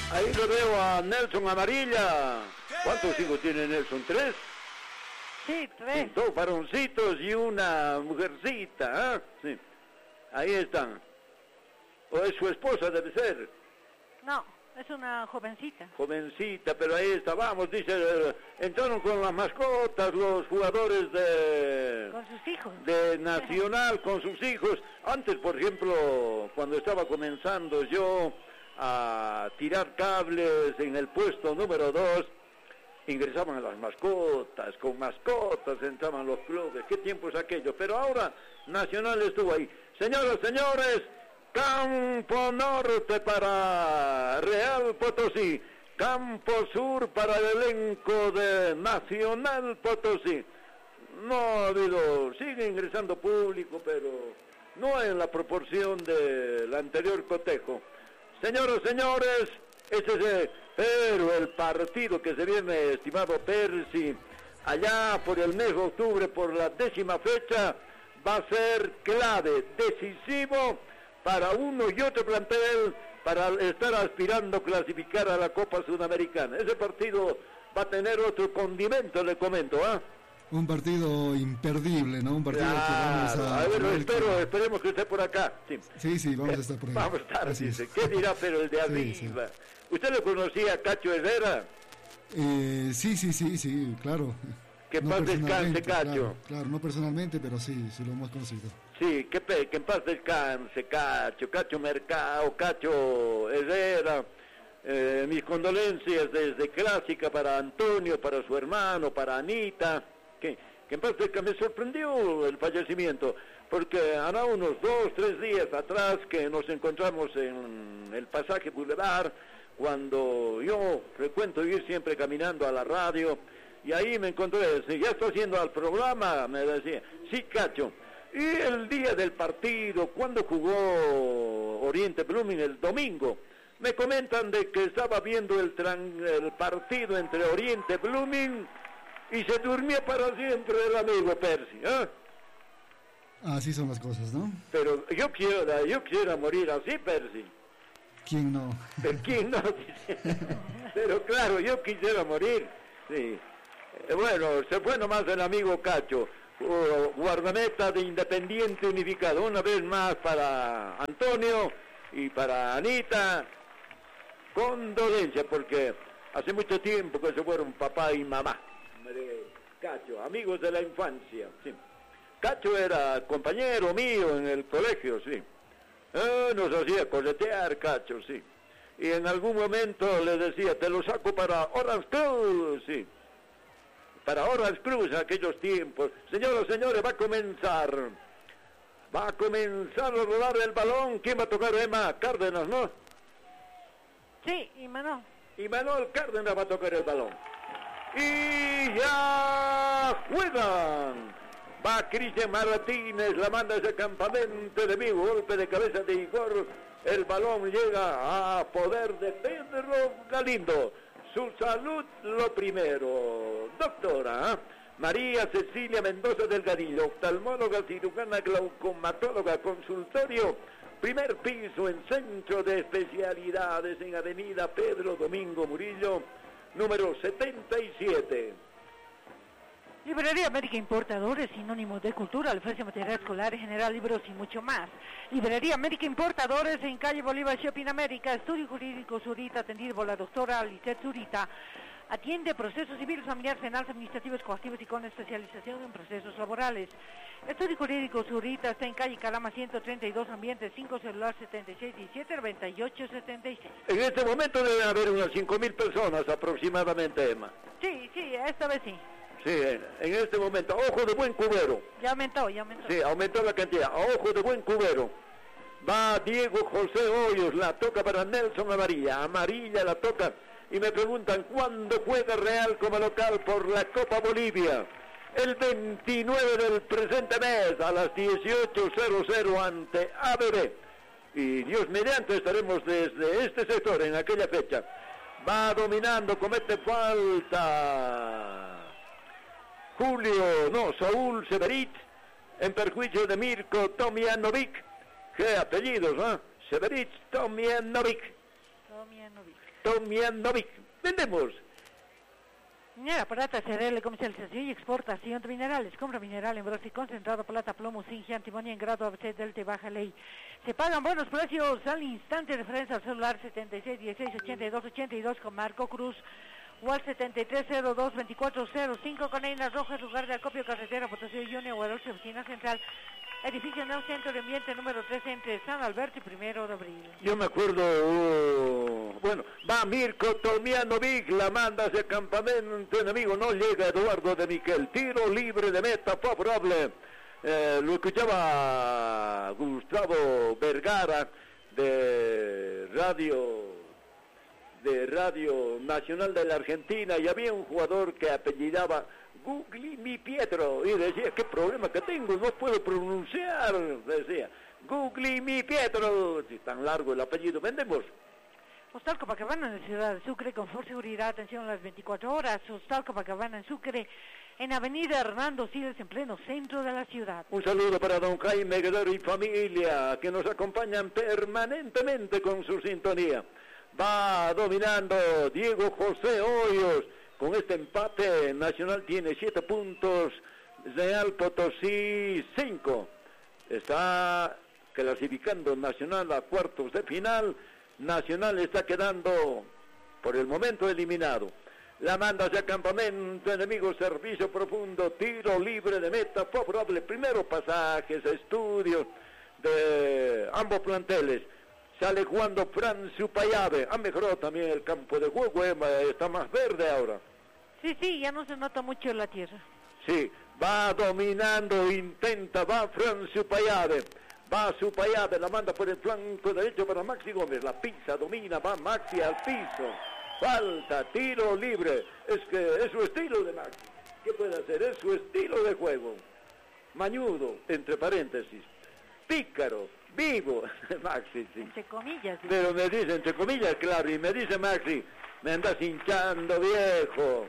Ahí lo veo a Nelson Amarilla. ¿Cuántos hijos tiene Nelson? ¿3? Sí, 3. 2 varoncitos y una mujercita, ¿eh? Sí. Ahí están. ¿O es su esposa, debe ser? No, es una jovencita. Jovencita, pero ahí está. Vamos, dice, entraron con las mascotas los jugadores de... Con sus hijos. De Nacional, con sus hijos. Antes, por ejemplo, cuando estaba comenzando yo a tirar cables en el puesto número 2, ingresaban las mascotas, con mascotas entraban los clubes. ¿Qué tiempo es aquello? Pero ahora Nacional estuvo ahí. Señoras, señores, campo norte para Real Potosí, campo sur para el elenco de Nacional Potosí. No ha habido, sigue ingresando público, pero no en la proporción del anterior cotejo. Señoras, señores, pero el partido que se viene, estimado Percy, allá por el mes de octubre, por la 10ª fecha, va a ser clave, decisivo para uno y otro plantel para estar aspirando a clasificar a la Copa Sudamericana. Ese partido va a tener otro condimento, le comento, ¿ah? Un partido imperdible, ¿no? Un partido que vamos a ver, esperemos que esté por acá. Sí, vamos a estar por ahí. Vamos a estar, dice. ¿Qué dirá, pero el de arriba? Sí. ¿Usted lo conocía a Cacho Herrera? Sí, claro. Que en paz descanse, Cacho. Claro, no personalmente, pero sí lo hemos conocido. Sí, que en paz descanse, Cacho Mercado, Cacho Herrera. Mis condolencias desde Clásica para Antonio, para su hermano, para Anita. Que en paz descanse. Me sorprendió el fallecimiento, porque hará unos 2-3 días atrás que nos encontramos en el Pasaje Boulevard, cuando yo frecuento ir siempre caminando a la radio, y ahí me encontré, ya está haciendo al programa, me decía, sí, Cacho. Y el día del partido, cuando jugó Oriente Blooming el domingo, me comentan de que estaba viendo el partido entre Oriente Blooming y se durmió para siempre el amigo Percy, ¿eh? Así son las cosas, ¿no? Pero yo quisiera morir así, Percy. ¿Quién no? ¿Pero quién no? Pero claro, yo quisiera morir, sí. Bueno, se fue nomás el amigo Cacho, guardameta de Independiente Unificado. Una vez más para Antonio y para Anita, condolencia, porque hace mucho tiempo que se fueron papá y mamá de Cacho, amigos de la infancia, sí. Cacho era compañero mío en el colegio, sí. Nos hacía coletear, Cacho, sí. Y en algún momento le decía, te lo saco para Orange Cruz, sí. Para Orange Cruz en aquellos tiempos. Señoras, señores, va a comenzar a rodar el balón. ¿Quién va a tocar? Emma Cárdenas, ¿no? Sí, Imanol. Imanol Cárdenas va a tocar el balón. Y ya juegan. Va Cristian Martínez, la manda ese campamento de vivo, golpe de cabeza de Igor. El balón llega a poder de Pedro Galindo. Su salud lo primero. Doctora María Cecilia Mendoza Delgadillo, oftalmóloga, cirujana, glaucomatóloga, consultorio, primer piso en Centro de Especialidades en Avenida Pedro Domingo Murillo, número 77. Librería América Importadores, sinónimo de cultura, le ofrece material escolar, general, libros y mucho más. Librería América Importadores en calle Bolívar, Shopping América, estudio jurídico Zurita, atendido por la doctora Lisette Zurita. Atiende procesos civiles, familiares, penales, administrativos, coactivos y con especialización en procesos laborales. Estudio jurídico Zurita está en calle Calama 132, ambiente 5, celular 7617-9876. En este momento debe haber unas 5.000 personas aproximadamente, Emma. Sí, esta vez sí. Sí, en este momento, a ojo de buen cubero. Ya aumentó. Sí, aumentó la cantidad, a ojo de buen cubero. Va Diego José Hoyos, la toca para Nelson Amarilla la toca. Y me preguntan, ¿cuándo juega Real como local por la Copa Bolivia? El 29 del presente mes, a las 18:00 ante ABB. Y Dios mediante estaremos desde este sector en aquella fecha. Va dominando, comete falta Saúl Severit, en perjuicio de Mirko Tomjanovic. ¿Qué apellidos, no? Severit Tomjanovic. Tomianovic. Vendemos. Minera Plata, CRL, comercialización y exportación de minerales. Compra mineral en Brasil, concentrado, plata, plomo, zinc, antimonio en grado ABC, delta y baja ley. Se pagan buenos precios al instante. Referencia al celular 76 16 82 82 con Marco Cruz. O al 7302 2405 con Eina Rojas, lugar de acopio, carretera Potosí Junior, Guadalupe, oficina central. Edificio Nuevo Centro de Ambiente número 3 entre San Alberto y 1 de abril. Yo me acuerdo, bueno, va Mirko Tomianovic, la manda hacia el campamento enemigo, no llega Eduardo de Miquel, tiro libre de meta favorable. Lo escuchaba Gustavo Vergara de Radio Nacional de la Argentina, y había un jugador que apellidaba Guglielmi Pietro, y decía, qué problema que tengo, no puedo pronunciar, decía, Guglielmi Pietro, si tan largo el apellido. Vendemos. Hostal Copacabana en la ciudad de Sucre, confort, seguridad, atención a las 24 horas. Hostal Copacabana en Sucre, en avenida Hernando Siles, en pleno centro de la ciudad. Un saludo para don Jaime Guerrero y familia, que nos acompañan permanentemente con su sintonía. Va dominando Diego José Hoyos. Con este empate, Nacional tiene 7 puntos, Real Potosí 5. Está clasificando Nacional a cuartos de final. Nacional está quedando por el momento eliminado. La manda hacia campamento enemigo, servicio profundo, tiro libre de meta favorable. Primero pasajes, estudios de ambos planteles. Sale jugando Francio Payave. Ha mejorado también el campo de juego, está más verde ahora. Sí, ya no se nota mucho la tierra. Sí, va dominando, intenta, va Francio Payave. Va su Payave, la manda por el flanco derecho para Maxi Gómez. La pisa, domina, va Maxi al piso. Falta, tiro libre. Es que es su estilo de Maxi. ¿Qué puede hacer? Es su estilo de juego. Mañudo, entre paréntesis. Pícaro. Vivo, Maxi, sí. Entre comillas. ¿Sí? Pero me dice, entre comillas, claro, y me dice Maxi, me andas hinchando, viejo,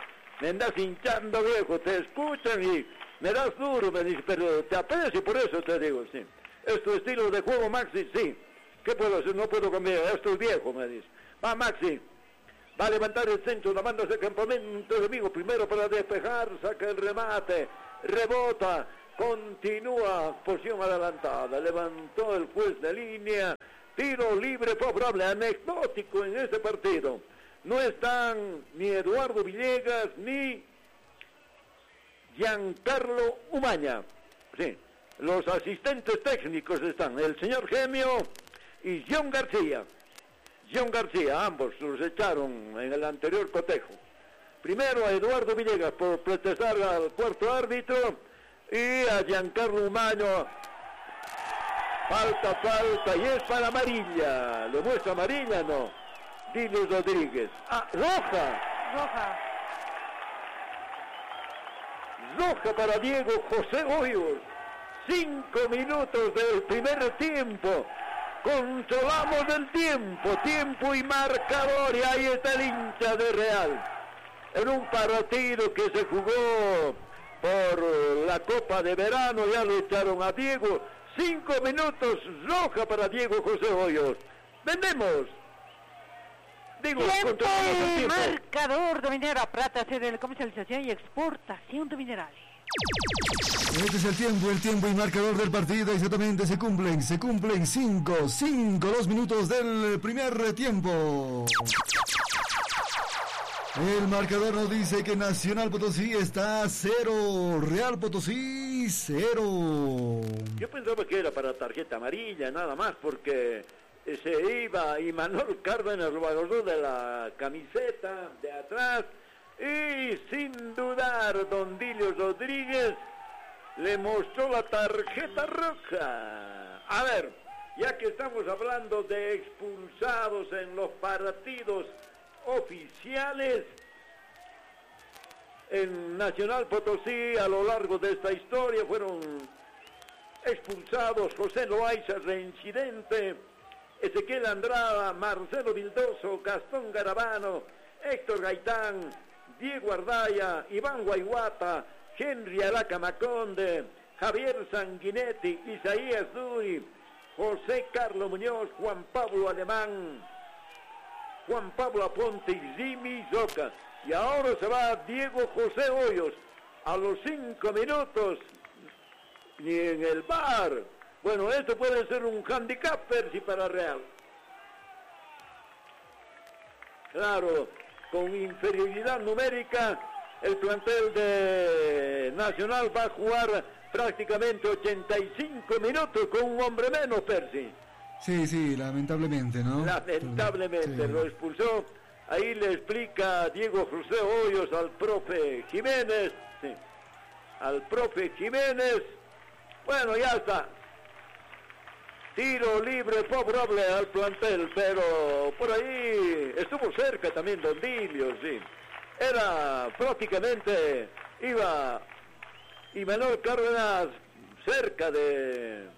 te escuchan y me das duro, me dice, pero te aprecio, por eso te digo, sí. ¿Es tu estilo de juego, Maxi? Sí. ¿Qué puedo hacer? No puedo cambiar, estoy viejo, me dice. Va Maxi, va a levantar el centro, la manda hacia el campamento enemigo, primero para despejar, saca el remate, rebota. Continúa, posición adelantada, levantó el juez de línea, tiro libre favorable, anecdótico en este partido. No están ni Eduardo Villegas ni Giancarlo Umaña. Sí, los asistentes técnicos están, el señor Gemio y John García. Ambos los echaron en el anterior cotejo. Primero a Eduardo Villegas por protestar al cuarto árbitro, y a Giancarlo Umaño. Falta, y es para amarilla. ¿Le muestra amarilla? No. Dilio Rodríguez. Roja para Diego José Hoyos. 5 minutos del primer tiempo. Controlamos el tiempo y marcador, y ahí está el hincha de Real. En un partido que se jugó por la Copa de Verano, ya lo echaron a Diego. 5 minutos, roja para Diego José Hoyos. Vendemos. Digo, tiempo y marcador de Minera Plata, sede de comercialización y exportación de minerales. Este es el tiempo y marcador del partido, exactamente se cumplen 2 minutos del primer tiempo. El marcador nos dice que Nacional Potosí está 0, Real Potosí 0. Yo pensaba que era para tarjeta amarilla, nada más, porque se iba Imanol Cárdenas, lo agarró de la camiseta de atrás, y sin dudar don Dilio Rodríguez le mostró la tarjeta roja. A ver, ya que estamos hablando de expulsados en los partidos oficiales, en Nacional Potosí a lo largo de esta historia fueron expulsados José Loaiza, reincidente, Ezequiel Andrada, Marcelo Vildoso, Gastón Garabano, Héctor Gaitán, Diego Ardaya, Iván Guayguata, Henry Alaca Maconde, Javier Sanguinetti, Isaías Duri, José Carlos Muñoz, Juan Pablo Alemán, Juan Pablo Aponte y Jimmy Zoca. Y ahora se va Diego José Hoyos a los 5 minutos. Ni en el bar. Bueno, esto puede ser un handicap, Percy, para Real. Claro, con inferioridad numérica, el plantel de Nacional va a jugar prácticamente 85 minutos con un hombre menos, Percy. Sí, lamentablemente, ¿no? Lamentablemente, sí. Lo expulsó. Ahí le explica Diego José Hoyos al profe Jiménez. Sí, al profe Jiménez. Bueno, ya está. Tiro libre favorable al plantel, pero por ahí estuvo cerca también Don Dilio, sí. Era prácticamente, iba Imanol Cárdenas cerca de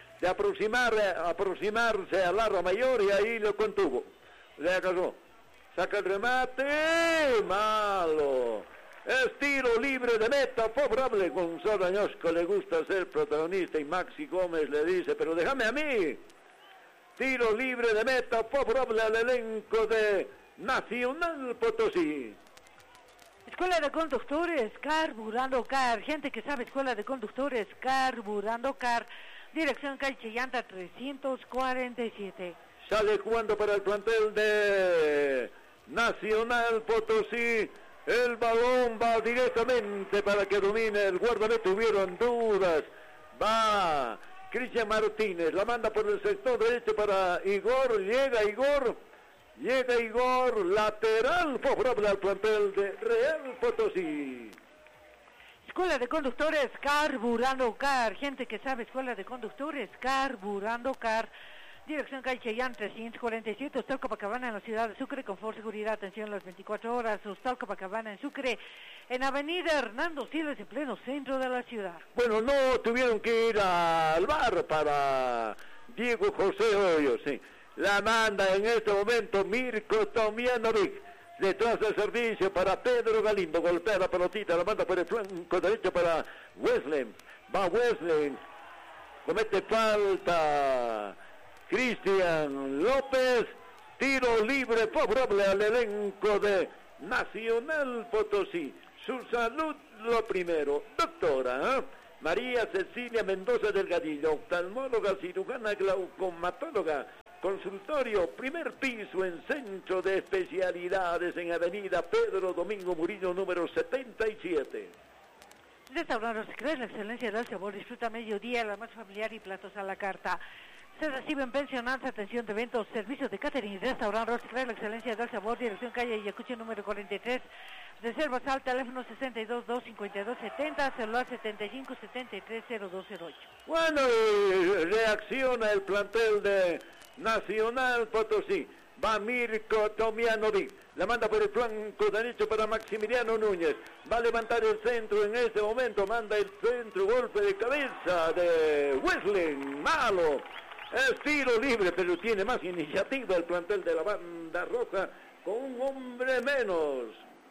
aproximarse al arco mayor y ahí lo contuvo. Le agarró. Saca el remate, malo. Es tiro libre de meta favorable. Gonzalo Añosco le gusta ser protagonista y Maxi Gómez le dice, pero déjame a mí. Tiro libre de meta favorable al elenco de Nacional Potosí. Escuela de Conductores, Carburando Car. Gente que sabe, Escuela de Conductores, Carburando Car. Dirección calle Chillanta 347. Sale jugando para el plantel de Nacional Potosí. El balón va directamente para que domine el guardameta. Tuvieron dudas. Va Cristian Martínez. La manda por el sector derecho para Igor. Llega Igor. Lateral favorable al plantel de Real Potosí. Escuela de Conductores, Carburando Car. Gente que sabe, Escuela de Conductores, Carburando Car. Dirección calle Chillán 347, Hostal Copacabana en la ciudad de Sucre, confort, seguridad, atención las 24 horas. Hostal Copacabana en Sucre, en avenida Hernando Siles, en pleno centro de la ciudad. Bueno, no tuvieron que ir al bar para Diego José Hoyos, sí. La manda en este momento Mirko Tomianovic. Detrás del servicio para Pedro Galindo. Golpea la pelotita, la manda por el flanco derecho para Wesley. Va Wesley. Comete falta Cristian López. Tiro libre favorable al elenco de Nacional Potosí. Su salud lo primero. Doctora María Cecilia Mendoza Delgadillo, oftalmóloga, cirujana, glaucomatóloga. Consultorio, primer piso en Centro de Especialidades en Avenida Pedro Domingo Murillo, número 77. Restaurante Rosicres, la excelencia del sabor. Disfruta mediodía, la más familiar y platos a la carta. Se reciben pensionadas, atención de eventos, servicios de catering. Restaurante Rosicres, la excelencia del sabor. Dirección calle Yacucho, número 43. Reservas al teléfono 62-252-70, celular 75-73-0208. Bueno, reacciona el plantel de Nacional Potosí. Va Mirko Tomianovic. La manda por el flanco derecho para Maximiliano Núñez. Va a levantar el centro en este momento. Manda el centro, golpe de cabeza de Wesley. Malo. Es tiro libre, pero tiene más iniciativa el plantel de la banda roja con un hombre menos.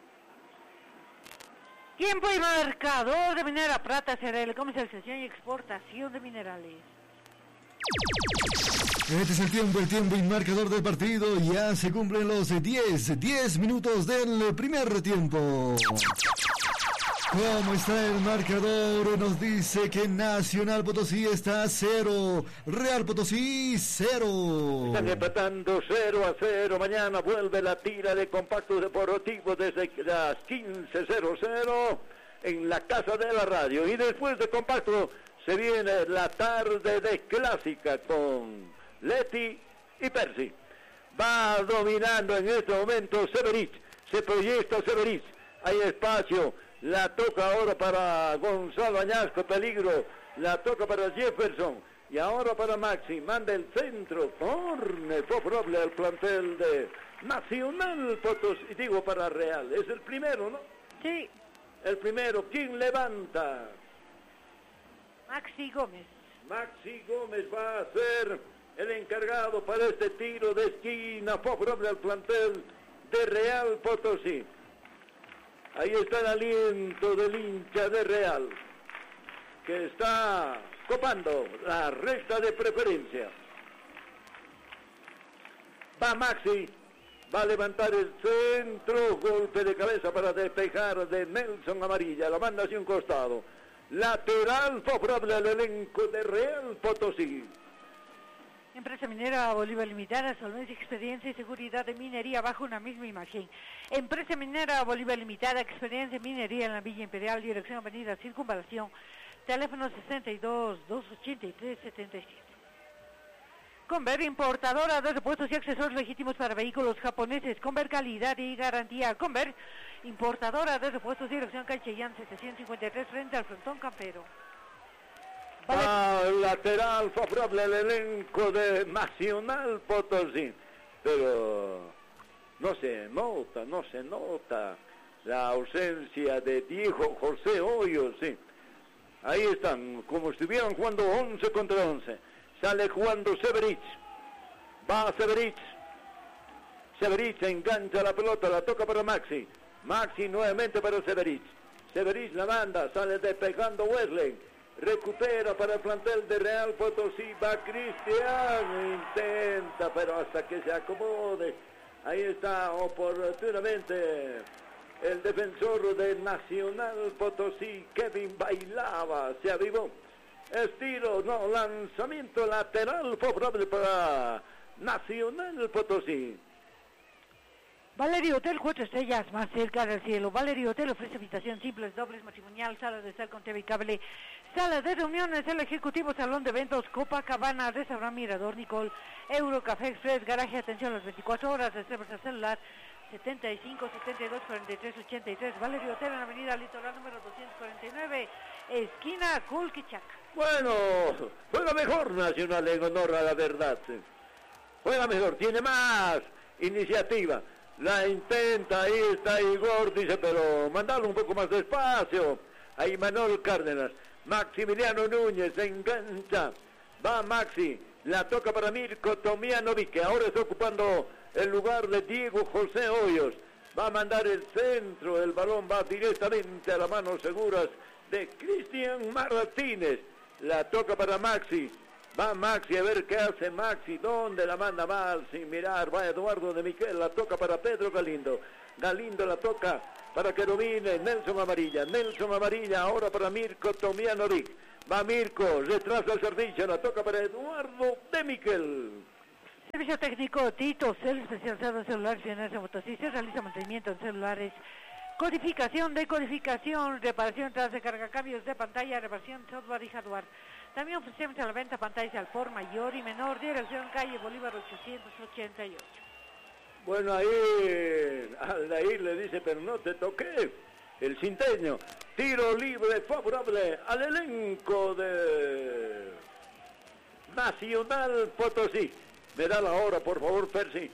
Tiempo y marcador de Minera Prata CRL, comercialización y exportación de minerales. Este es el tiempo y marcador del partido. Ya se cumplen los 10 minutos del primer tiempo. ¿Cómo está el marcador? Nos dice que Nacional Potosí está 0, Real Potosí 0. Están empatando 0-0. Mañana vuelve la tira de Compacto Deportivo desde las 15:00 en la Casa de la Radio. Y después de Compacto se viene la tarde de Clásica con Leti y Percy. Va dominando en este momento Severich. Se proyecta Severich. Hay espacio. La toca ahora para Gonzalo Añasco, peligro. La toca para Jefferson. Y ahora para Maxi. Manda el centro. Corner favorable al plantel de Nacional Potosí. Digo para Real. Es el primero, ¿no? Sí. El primero. ¿Quién levanta? Maxi Gómez. Maxi Gómez va a ser el encargado para este tiro de esquina favorable al plantel de Real Potosí. Ahí está el aliento del hincha de Real, que está copando la recta de preferencia. Va Maxi, Va a levantar el centro, golpe de cabeza para despejar de Nelson Amarilla, la manda hacia un costado. Lateral favorable al elenco de Real Potosí. Empresa Minera Bolívar Limitada, solvencia, experiencia y seguridad de minería bajo una misma imagen. Empresa Minera Bolívar Limitada, experiencia en minería en la Villa Imperial, dirección Avenida Circunvalación, teléfono 62-283-77. Conver, importadora de repuestos y accesorios legítimos para vehículos japoneses. Conver, calidad y garantía. Conver, importadora de repuestos, dirección Calchellán 753, frente al frontón Campero. Lateral favorable al elenco de Nacional Potosí, pero no se nota la ausencia de Diego José Hoyos, sí. Ahí están, como estuvieran jugando 11 contra 11. Sale jugando Severich, va Severich engancha la pelota, la toca para Maxi nuevamente para Severich la manda, sale despejando Wesley. Recupera para el plantel de Real Potosí, va Cristian, intenta, pero hasta que se acomode. Ahí está oportunamente el defensor de Nacional Potosí, Kevin Bailaba, se avivó. Estilo, lanzamiento lateral favorable para Nacional Potosí. Valerio Hotel, 4 estrellas más cerca del cielo. Valerio Hotel ofrece habitación simples, dobles, matrimonial, sala de estar con TV y cable, sala de reuniones, el ejecutivo, salón de eventos, Copacabana, restaurante Mirador, Nicole, Euro, Café Express, garaje, atención a las 24 horas, reservas al celular 75 72 43 83. Valerio Hotel en la avenida Litoral número 249, esquina Culquichac. Bueno, juega mejor Nacional, en honor a la verdad. Juega mejor, tiene más iniciativa. La intenta, ahí está Igor, dice, pero mandalo un poco más despacio. Ahí Manuel Cárdenas, Maximiliano Núñez, engancha. Va Maxi, la toca para Mirko Tomianovic, que ahora está ocupando el lugar de Diego José Hoyos. Va a mandar el centro, el balón va directamente a las manos seguras de Cristian Martínez. La toca para Maxi. Va Maxi, a ver qué hace Maxi, dónde la manda mal, sin mirar, va Eduardo de Miquel, la toca para Pedro Galindo, Galindo la toca para que domine Nelson Amarilla, ahora para Mirko Tomianovic, va Mirko, retrasa el servicio, la toca para Eduardo de Miquel. Servicio técnico Tito, cel especializado en celulares y en Potosí, se realiza mantenimiento en celulares, codificación, decodificación, reparación tras de carga, cambios de pantalla, reparación, software y hardware. También ofrecemos a la venta pantallas al por mayor y menor, dirección calle Bolívar 888. Bueno, ahí Aldair le dice, pero no te toqué, el cinteño. Tiro libre favorable al elenco de Nacional Potosí. Me da la hora, por favor, Percy.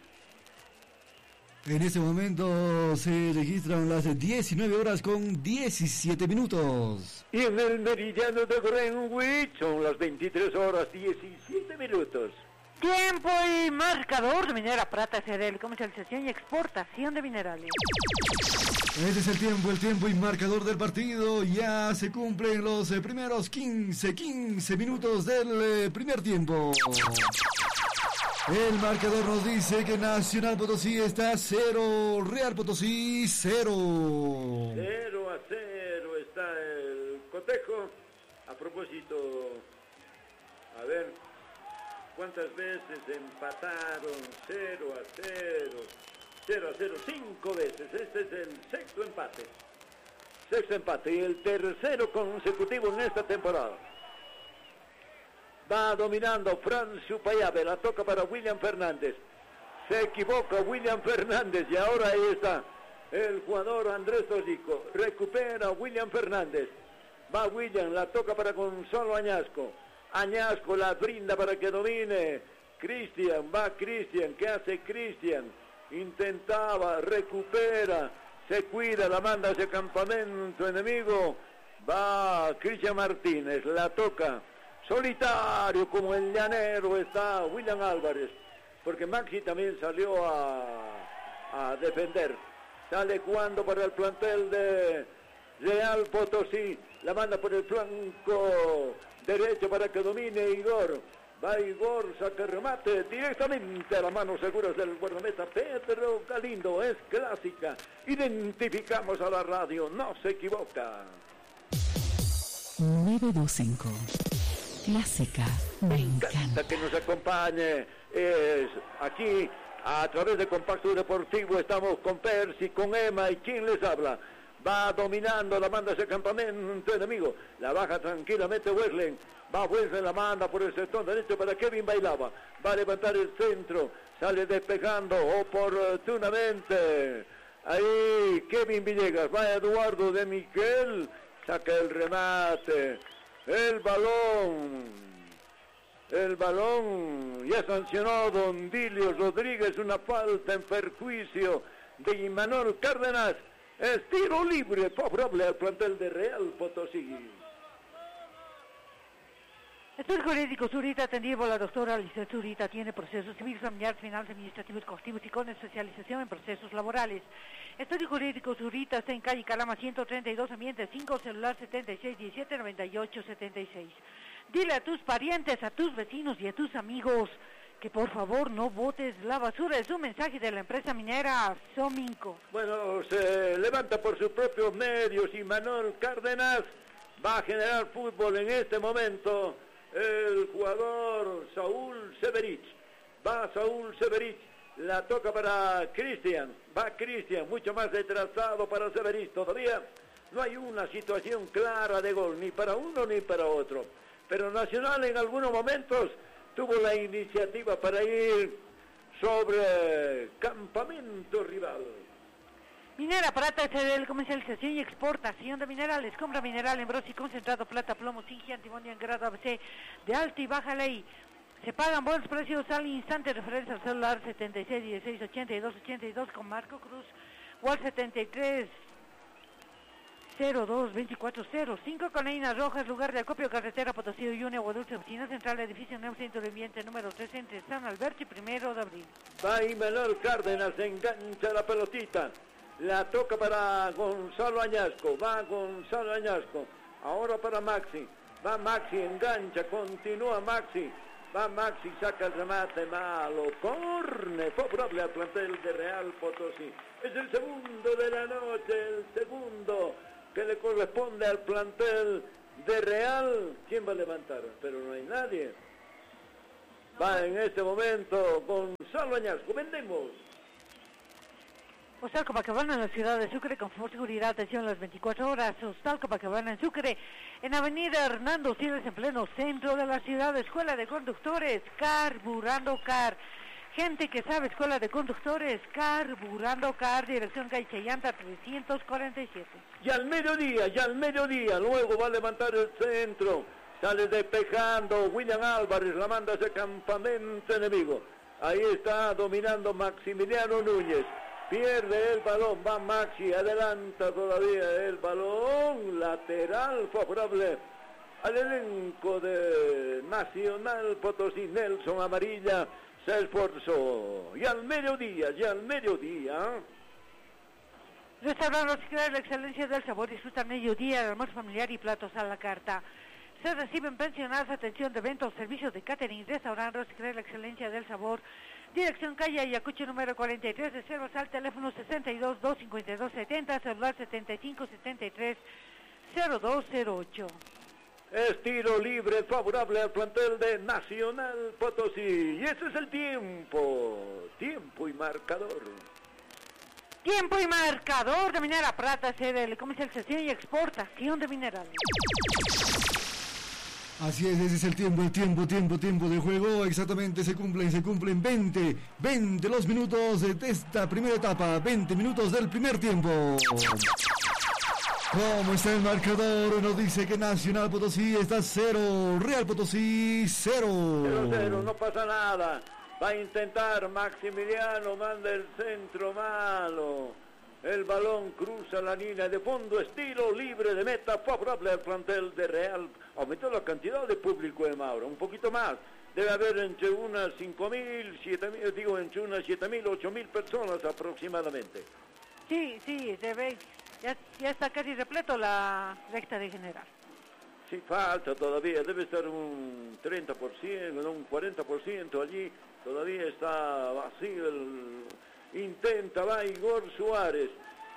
En este momento se registran las 19 horas con 17 minutos. Y en el meridiano de Greenwich son las 23 horas 17 minutos. Tiempo y marcador de Minera Prata CDL, comercialización y exportación de minerales. Este es el tiempo y marcador del partido. Ya se cumplen los primeros 15 minutos del primer tiempo. El marcador nos dice que Nacional Potosí está 0, Real Potosí 0. 0-0 está el cotejo. A propósito, a ver, ¿cuántas veces empataron? 0-0, 0-0, 5 veces. Este es el sexto empate y el tercero consecutivo en esta temporada. Va dominando Francio Payabe, la toca para William Fernández. Se equivoca William Fernández y ahora ahí está el jugador Andrés Tolico. Recupera William Fernández. Va William, la toca para Gonzalo Añasco. Añasco la brinda para que domine Cristian. Va Cristian, ¿qué hace Cristian? Intentaba, recupera, se cuida, la manda hacia el campamento enemigo. Va Cristian Martínez, la toca. Solitario como el llanero está William Álvarez, porque Maxi también salió a defender. Sale jugando para el plantel de Real Potosí, la manda por el flanco derecho para que domine Igor. Va Igor, saca remate directamente a las manos seguras del guardameta Pedro Galindo. Es clásica. Identificamos a la radio, no se equivoca. 925. Clásica. Me encanta que nos acompañe. Aquí a través de Compacto Deportivo estamos con Percy, con Emma y quien les habla. Va dominando, la manda ese campamento enemigo. La baja tranquilamente Wesley. Va Wesley, la manda por el sector derecho para Kevin Bailaba. Va a levantar el centro. Sale despejando oportunamente. Ahí Kevin Villegas. Va Eduardo de Miguel. Saca el remate. El balón. Ya sancionó Don Dilio Rodríguez. Una falta en perjuicio de Imanol Cárdenas. Es tiro libre favorable al plantel de Real Potosí. Estudio Jurídico Zurita, atendido por la doctora Lisette Zurita, tiene procesos civiles, familiares, penales, administrativos, cognitivos y con especialización en procesos laborales. Estudio Jurídico Zurita está en calle Calama 132, ambiente 5, celular 76179876. Dile a tus parientes, a tus vecinos y a tus amigos que por favor no botes la basura. Es un mensaje de la empresa minera Sominco. Bueno, se levanta por sus propios medios y Manuel Cárdenas va a generar fútbol en este momento. El jugador Saúl Severich. Va Saúl Severich. La toca para Cristian. Va Cristian, mucho más retrasado para Severich. Todavía no hay una situación clara de gol, ni para uno ni para otro. Pero Nacional en algunos momentos tuvo la iniciativa para ir sobre campamento rival. Minera Prata, SDL, comercialización y exportación de minerales. Compra mineral en brosi concentrado, plata, plomo, zinc, antimonio en grado ABC de alta y baja ley. Se pagan buenos precios al instante. Referencia al celular 76168282 con Marco Cruz o al 73022405 con Einas Rojas, lugar de acopio, carretera Potosí, Uyune, Agua Dulce, oficina central, edificio Nuevo Centro de Ambiente número 3 entre San Alberto y 1 de abril. Va Imanol Cárdenas, engancha la pelotita, la toca para Gonzalo Añasco, va Gonzalo Añasco, ahora para Maxi, va Maxi, engancha, continúa Maxi, va Maxi, saca el remate malo, corne, favorable al plantel de Real Potosí. Es el segundo de la noche, el segundo que le corresponde al plantel de Real. ¿Quién va a levantar? Pero no hay nadie. Va en este momento Gonzalo Añasco. Vendemos. Hostal Copacabana en la ciudad de Sucre, confort, seguridad, atención las 24 horas. Hostal Copacabana en Sucre, en avenida Hernando Siles, en pleno centro de la ciudad. Escuela de conductores, Carburando Car. Gente que sabe, escuela de conductores, Carburando Car, dirección calle Chayanta 347. Ya al mediodía, luego va a levantar el centro, sale despejando William Álvarez, la manda ese campamento enemigo. Ahí está dominando Maximiliano Núñez, pierde el balón, va Maxi, adelanta todavía el balón, lateral favorable al elenco de Nacional Potosí. Nelson Amarilla se esforzó. Y al mediodía. Restaurante Rosicler, la excelencia del sabor. Disfruta al mediodía, el almuerzo familiar y platos a la carta. Se reciben pensionadas, atención de eventos, servicios de catering. Restaurante Rosicler, la excelencia del sabor. Dirección calle Ayacucho número 43, reservas al teléfono 62-252-70, celular 75-73-0208. Es tiro libre favorable al plantel de Nacional Potosí. Y ese es el tiempo y marcador. Tiempo y marcador de Minera Prata, sede de comercialización y exportación de minerales. Así es, ese es el tiempo de juego. Exactamente, se cumplen 20 los minutos de esta primera etapa, 20 minutos del primer tiempo. ¿Cómo está el marcador? Nos dice que Nacional Potosí está 0, Real Potosí 0. 0-0, no pasa nada. Va a intentar Maximiliano, manda el centro malo. El balón cruza la línea de fondo, estilo libre de meta, favorable al plantel de Real. Aumentó la cantidad de público de Mauro, un poquito más. Debe haber entre unas 5.000, 7.000, entre unas 7.000, 8.000 personas aproximadamente. Sí, debe. Ya está casi repleto la recta de general. Sí, falta todavía, debe estar un 30%, un 40% allí, todavía está vacío, intenta, va Igor Suárez,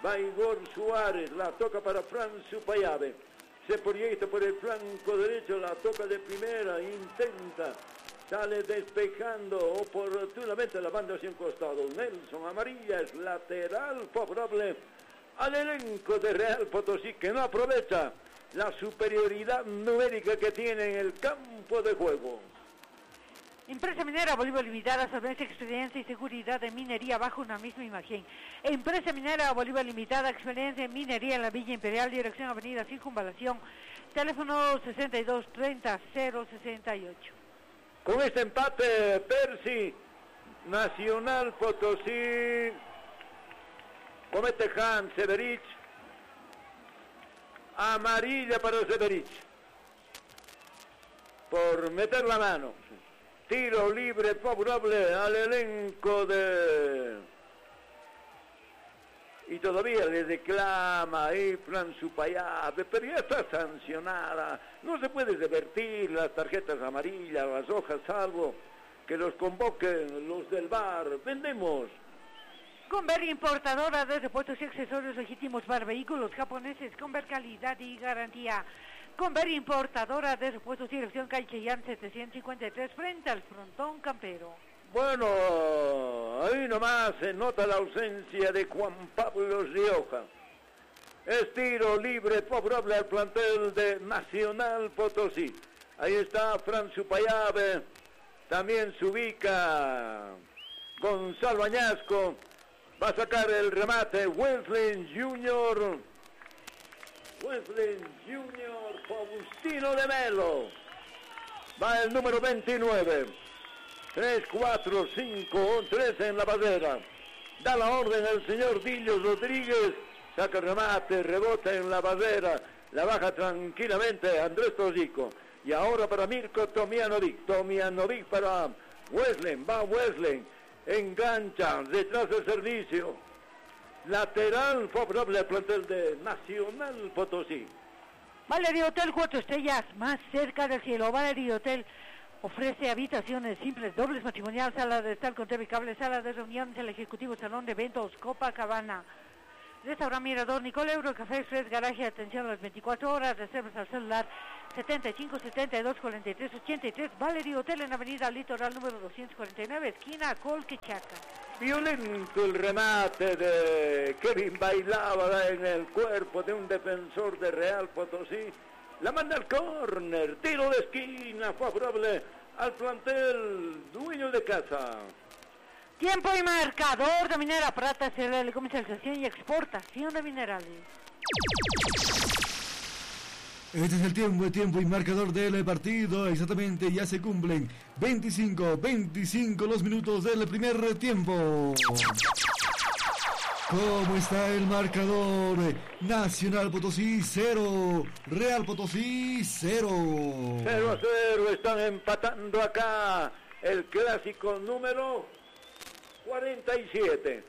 la toca para Franz Supayabe, se proyecta por el flanco derecho, la toca de primera, intenta, sale despejando oportunamente la banda hacia un costado, Nelson Amarilla es lateral favorable al elenco de Real Potosí, que no aprovecha la superioridad numérica que tiene en el campo de juego. Empresa Minera Bolívar Limitada, solvencia, experiencia y seguridad de minería bajo una misma imagen. Empresa Minera Bolívar Limitada, experiencia en minería en la Villa Imperial, dirección Avenida Circunvalación, teléfono 6230-068. Con este empate, Percy, Nacional Potosí, comete Han Severich, amarilla para Severich, por meter la mano. Tiro libre favorable al elenco de... Y todavía le declama ahí Fran Supayabe, pero ya está sancionada. No se puede revertir las tarjetas amarillas, las hojas, salvo que los convoquen los del VAR. Vendemos. Conver, importadora de repuestos y accesorios legítimos para vehículos japoneses. Conver, calidad y garantía. Conver, importadora de repuestos, dirección calle Chillán 753, frente al frontón campero. Bueno, ahí nomás se nota la ausencia de Juan Pablo Rioja. Es tiro libre favorable al plantel de Nacional Potosí. Ahí está Fran Supayabe, también se ubica Gonzalo Añasco. Va a sacar el remate Wesley Junior, Faustino de Melo. Va el número 29. 3, 4, 5, 3 en la bandera. Da la orden el señor Dillos Rodríguez. Saca el remate, rebota en la bandera. La baja tranquilamente Andrés Tosico. Y ahora para Mirko Tomianovic para Wesley. Va Wesley. Engancha, detrás del servicio. Lateral favorable al plantel de Nacional Potosí. Valerio Hotel 4 estrellas, más cerca del cielo. Valerio Hotel ofrece habitaciones simples, dobles matrimonial, sala de estar con TV cable, sala de reuniones, el ejecutivo, salón de eventos, Copacabana. Restaurante Mirador, Nicole Euro, Café Express, garaje, atención a las 24 horas, reservas al celular 75 72 43 83, Valerio Hotel en Avenida Litoral número 249, esquina Colquechaca. Violento el remate de Kevin Bailaba en el cuerpo de un defensor de Real Potosí. La manda al córner, tiro de esquina favorable al plantel dueño de casa. Tiempo y marcador de Minera Prata, CLL, comercialización y exportación de minerales. Este es el tiempo y marcador del partido. Exactamente, ya se cumplen 25 los minutos del primer tiempo. ¿Cómo está el marcador? Nacional Potosí 0, Real Potosí 0. 0-0, están empatando acá el clásico número 47.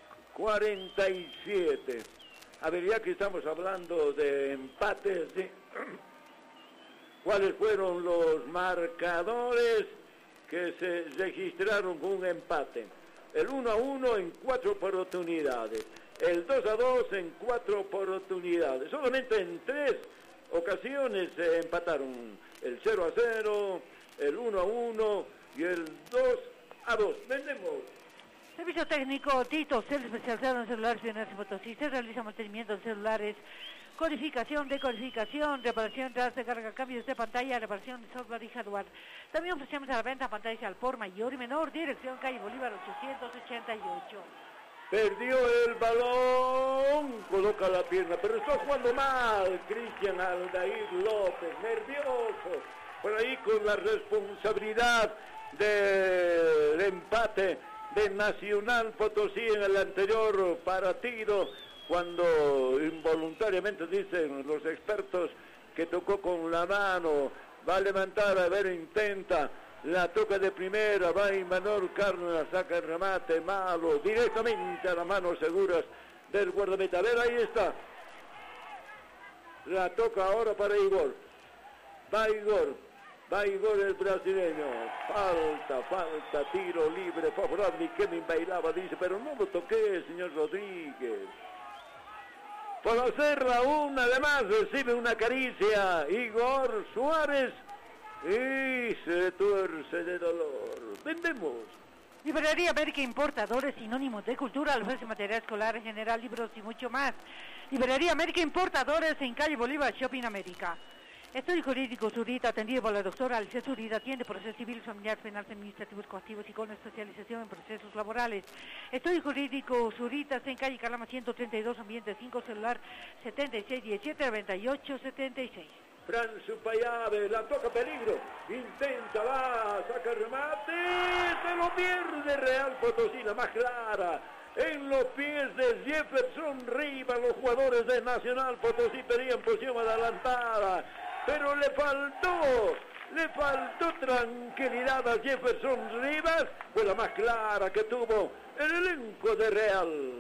A ver, ya que estamos hablando de empates, ¿sí? ¿Cuáles fueron los marcadores que se registraron con un empate? El 1-1 en 4 oportunidades, el 2-2 en 4 oportunidades, solamente en 3 ocasiones se empataron, el 0-0, el 1-1 y el 2-2. Vendemos. Servicio técnico Tito, ser especializado en celulares de Potosí. Se realiza mantenimiento de celulares, codificación, decodificación, reparación de carga, cambios de pantalla, reparación de software y hardware. También ofrecemos a la venta pantallas al por mayor y menor, dirección calle Bolívar 888. Perdió el balón, coloca la pierna, pero está jugando mal Cristian Aldair López, nervioso, por ahí con la responsabilidad del empate de Nacional Potosí en el anterior partido, cuando involuntariamente dicen los expertos que tocó con la mano, va a levantar, a ver, intenta, la toca de primera, va Imanol Cárdenas, saca el remate malo, directamente a las manos seguras del guardameta. A ver, ahí está, la toca ahora para Igor, Va Igor el brasileño. Falta, tiro libre favorable. Y Kevin bailaba, dice, pero no lo toqué, señor Rodríguez. Por hacer la una, además recibe una caricia Igor Suárez y se tuerce de dolor. Vendemos. Librería América Importadores, sinónimos de cultura, ofrece material escolar en general, libros y mucho más. Librería América Importadores en calle Bolívar, Shopping América. Estudio Jurídico Zurita, atendido por la doctora Alicia Zurita, atiende procesos civiles, familiares, penales, administrativos, coactivos y con especialización en procesos laborales. Estudio Jurídico Zurita, en calle Calama 132, ambiente 5, celular 76 17 98 76. Franzu Payave, la toca peligro, intenta, va, saca el remate, se lo pierde Real Potosí, la más clara. En los pies de Jefferson Rivas, los jugadores de Nacional Potosí pedían posición adelantada, pero le faltó tranquilidad a Jefferson Rivas, fue la más clara que tuvo el elenco de Real.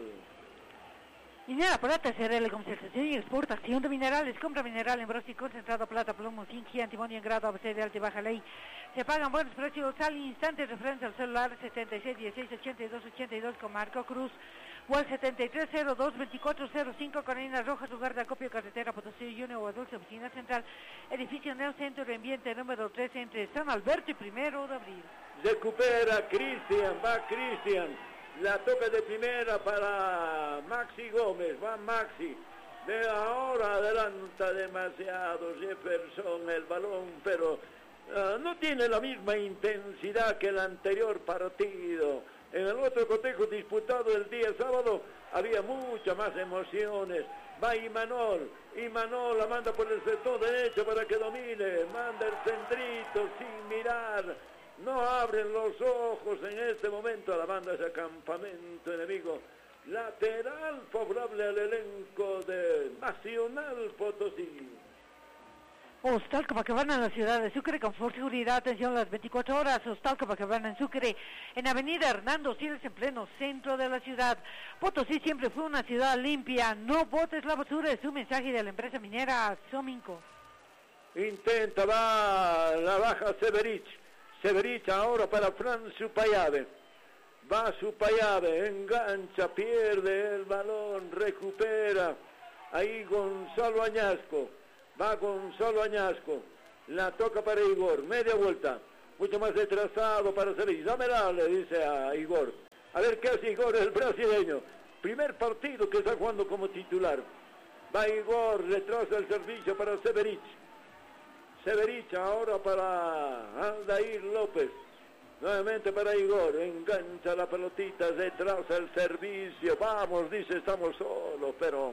Minera Plata, CRL, comercialización y exportación de minerales, compra mineral en Brasil, concentrado, plata, plomo, zinc, antimonio en grado ABC de alta y baja ley. Se pagan buenos precios al instante, referencia al celular 76 16 82 82 con Marco Cruz, o al 73 02 24 05 Colinas Rojas, lugar de acopio, carretera Potosí, Junior o Dulce, oficina central, edificio Neocentro, ambiente número 3 entre San Alberto y 1 de abril. Recupera Cristian, va Cristian. La toca de primera para Maxi Gómez, va Maxi. De ahora adelanta demasiado Jefferson el balón, pero no tiene la misma intensidad que el anterior partido. En el otro cotejo disputado el día sábado había muchas más emociones. Va Imanol la manda por el sector derecho para que domine, manda el centrito sin mirar. No abren los ojos en este momento a la banda de campamento enemigo. Lateral favorable al elenco de Nacional Potosí. Hostal Copacabana en la ciudad de Sucre, confort, seguridad, atención las 24 horas. Hostal Copacabana en Sucre, en avenida Hernando Siles, en pleno centro de la ciudad. Potosí siempre fue una ciudad limpia. No botes la basura, es un mensaje de la empresa minera Sominco. Intenta, va, la baja Severich ahora para Fran Supayave. Va Supayave, engancha, pierde el balón, recupera. Ahí Gonzalo Añasco. Va Gonzalo Añasco. La toca para Igor. Media vuelta. Mucho más retrasado para Severich. Dámela, le dice a Igor. A ver qué hace Igor, el brasileño. Primer partido que está jugando como titular. Va Igor, retrasa el servicio para Severich. Severich ahora para Aldair López, nuevamente para Igor, engancha la pelotita, retrasa el servicio, vamos, dice, estamos solos, pero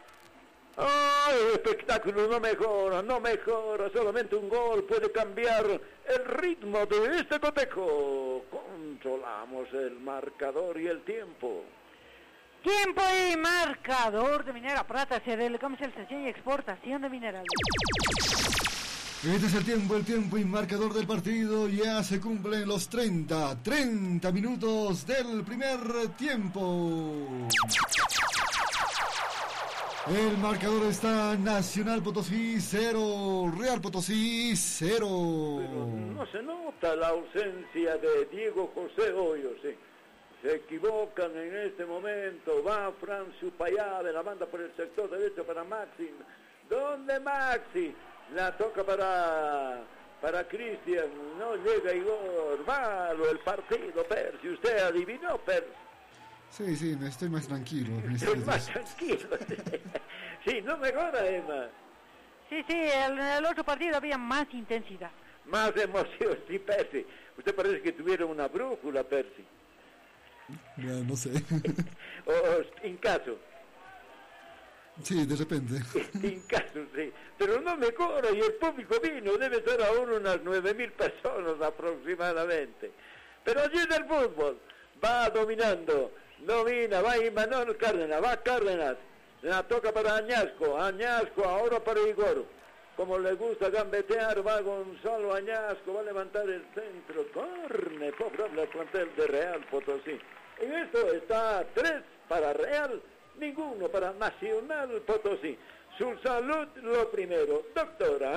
el espectáculo no mejora, solamente un gol puede cambiar el ritmo de este cotejo. Controlamos el marcador y el tiempo. Tiempo y marcador de Minera Plata, CRL, comercialización y exportación de minerales. Este es el tiempo y marcador del partido. Ya se cumplen los 30 minutos del primer tiempo. El marcador está Nacional Potosí 0, Real Potosí 0. Pero no se nota la ausencia de Diego José Hoyos. Se equivocan en este momento. Va Fran Supayave, la manda por el sector derecho para Maxi. ¿Dónde Maxi? La toca para Cristian, no llega Igor, malo el partido, Percy, usted adivinó, Percy. Sí, me estoy más tranquilo. Estoy más tranquilo, sí, no mejora, Emma. Sí, en el otro partido había más intensidad. Más emoción, sí, Percy. Usted parece que tuviera una brújula, Percy. No sé. O en caso. Sí, de repente. En caso, sí. Pero no mejora y el público vino, debe ser aún unas 9,000 personas aproximadamente. Pero allí en el fútbol va dominando, va Imanol Cárdenas, va Cárdenas, la toca para Añasco ahora para Igor. Como le gusta gambetear, va Gonzalo Añasco, va a levantar el centro, corne, favorable al plantel de Real Potosí. En esto está 3 para Real, ninguno para Nacional Potosí. Su salud lo primero. Doctora,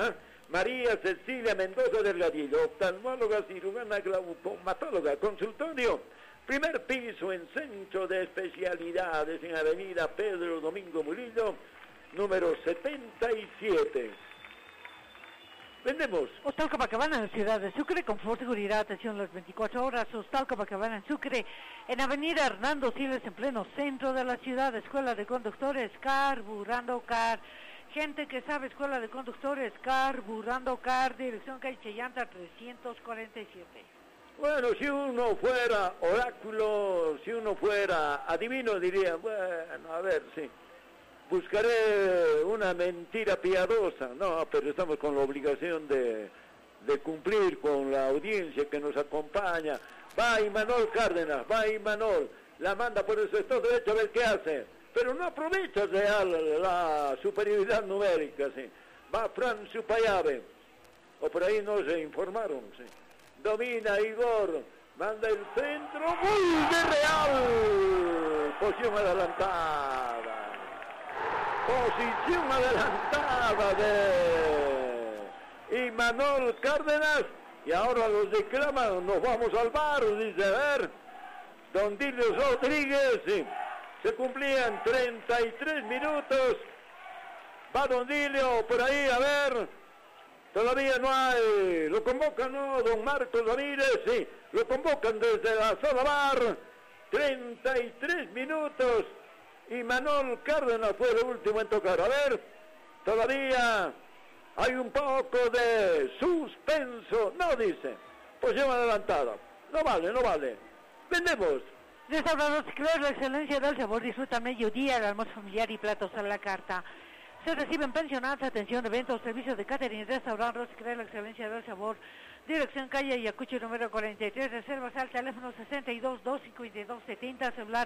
María Cecilia Mendoza Delgadillo, oftalmóloga, cirujana, glaucomatóloga, consultorio, primer piso en Centro de Especialidades en Avenida Pedro Domingo Murillo, número 77. Vendemos. Hostal Copacabana en la ciudad de Sucre, confort, seguridad, atención las 24 horas. Hostal Copacabana en Sucre, en Avenida Hernando Siles, en pleno centro de la ciudad. Escuela de Conductores, Carburando Car. Gente que sabe, Escuela de Conductores, Carburando Car, dirección calle Chayanta 347. Bueno, si uno fuera oráculo, si uno fuera adivino, diría, bueno, a ver, sí. Buscaré una mentira piadosa, no, pero estamos con la obligación de cumplir con la audiencia que nos acompaña. Va Imanol Cárdenas, va Imanol, la manda por el sector derecho a ver qué hace, pero no aprovecha real la superioridad numérica, sí. Va Francio Payave, o por ahí no se informaron, sí. Domina Igor, manda el centro, muy de Real, posición adelantada. Posición adelantada de Imanol Cárdenas, y ahora los declaman, nos vamos al bar, dice, a ver, Don Dilio Rodríguez, sí, se cumplían 33 minutos, va Don Dilio por ahí, a ver, todavía no hay, lo convocan, ¿no? Don Marcos Ramírez, sí, lo convocan desde la zona bar, 33 minutos, Imanol Cárdenas fue el último en tocar. A ver, todavía hay un poco de suspenso. No, dice, posición adelantada. No vale. Vendemos. Restauradores Cler, la excelencia del sabor. Disfruta mediodía, el almuerzo familiar y platos a la carta. Se reciben pensionadas, atención, eventos, servicios de catering. Restauradores Cler, la excelencia del sabor. Dirección calle Ayacucho número 43, reservas al teléfono 62-252-70, celular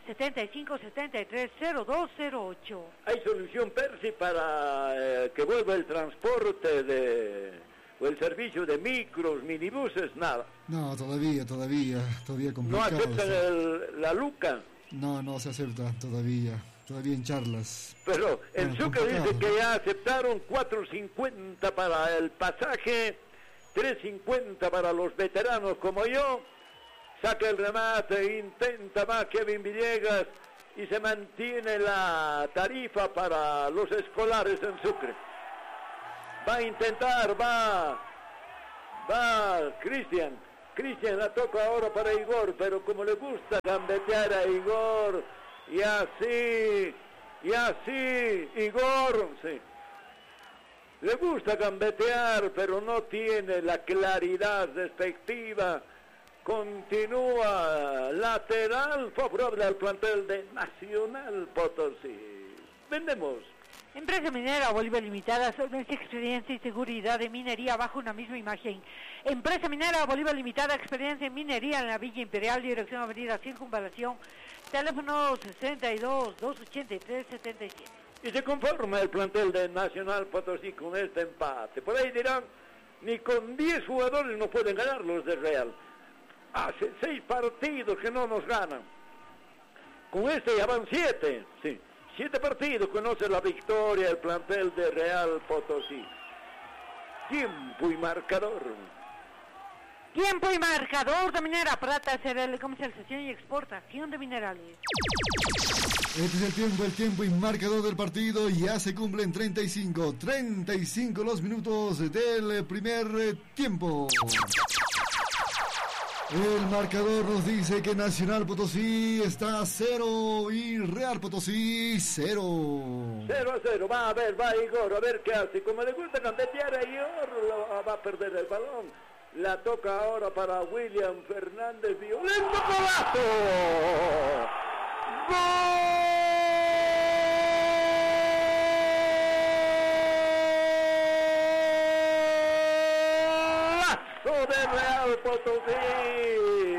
75-73-0208. ¿Hay solución, Percy, para que vuelva el transporte o el servicio de micros, minibuses? Nada. No, todavía complicado. ¿No aceptan la Luca? No se acepta todavía en charlas. Pero el Sucre dice que ya aceptaron 4.50 para el pasaje, 3.50 para los veteranos como yo. Saca el remate, intenta más Kevin Villegas y se mantiene la tarifa para los escolares en Sucre. Va a intentar, va Cristian la toca ahora para Igor, pero como le gusta gambetear a Igor, y así Igor, sí. Le gusta gambetear, pero no tiene la claridad respectiva. Continúa lateral favorable al plantel de Nacional Potosí. Vendemos. Empresa Minera Bolívar Limitada, solvencia, experiencia y seguridad de minería bajo una misma imagen. Empresa Minera Bolívar Limitada, experiencia en minería en la Villa Imperial, dirección Avenida Circunvalación, teléfono 62-283-77. Y se conforma el plantel de Nacional Potosí con este empate. Por ahí dirán, ni con 10 jugadores no pueden ganar los de Real. Hace 6 partidos que no nos ganan. Con este ya van 7, sí. 7 partidos conoce la victoria el plantel de Real Potosí. Tiempo y marcador. Tiempo y marcador de Minera Plata, cereal, comercialización y exportación de minerales. Este es el tiempo y marcador del partido. Ya se cumplen 35 los minutos del primer tiempo. El marcador nos dice que Nacional Potosí está 0 y Real Potosí 0. 0-0, va a ver, va Igor, a ver qué hace. Como le gusta gambetear a Igor, va a perder el balón. La toca ahora para William Fernández. ¡Violento golazo! ¡Golazo de Real Potosí!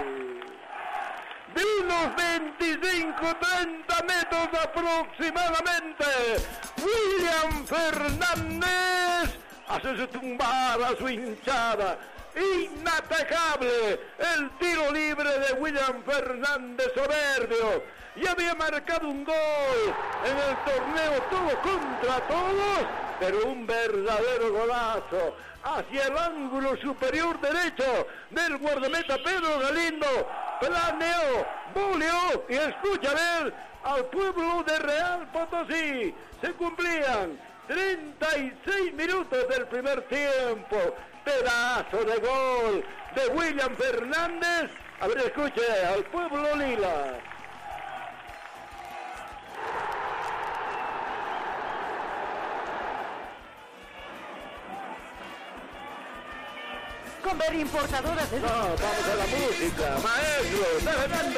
De unos 25-30 metros aproximadamente, William Fernández hace tumbar a su hinchada. Inatacable el tiro libre de William Fernández, soberbio. Ya había marcado un gol en el torneo Todos contra Todos pero un verdadero golazo hacia el ángulo superior derecho del guardameta Pedro Galindo. Planeó, buleó y escúchale al pueblo de Real Potosí. Se cumplían 36 minutos del primer tiempo. Pedazo de gol de William Fernández. A ver, escuche al pueblo lila. Conver importadora de... No, vamos a la música, maestro. Está ganando